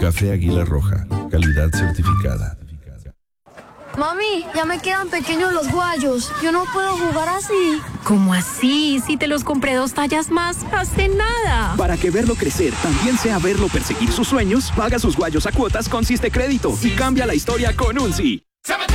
Café Águila Roja, calidad certificada. Mami, ya me quedan pequeños los guayos. Yo no puedo jugar así. ¿Cómo así? Si te los compré 2 tallas más hace nada. Para que verlo crecer también sea verlo perseguir sus sueños, paga sus guayos a cuotas con Siste Crédito y cambia la historia con un sí.